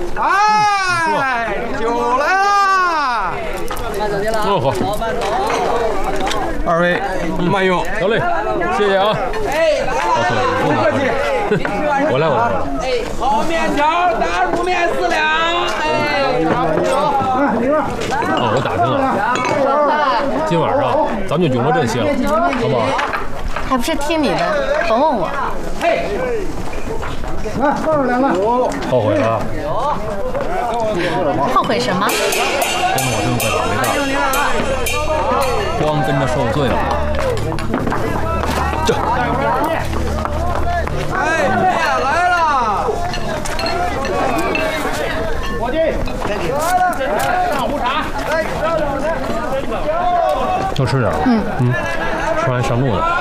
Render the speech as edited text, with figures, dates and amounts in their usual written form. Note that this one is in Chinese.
哎，酒来啦！ 好， 二位慢用。 得嘞，谢谢啊。 哎， 不客气。 我来。 哎，好面条，大卤面4两。哎， 我打听了，今晚上咱们就永乐镇歇了，好不好？ 还不是听你的，甭问我。 来，放上两个。 后悔了， 后悔什么？ 跟我这么个倒霉蛋，光跟着受罪了。这， 哎，面来了。伙计，上壶茶。 多吃点。吃完上路了。